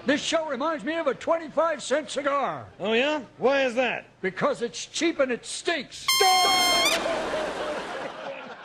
This show reminds me of a 25-cent cigar. Oh, yeah? Why is that? Because it's cheap and it stinks.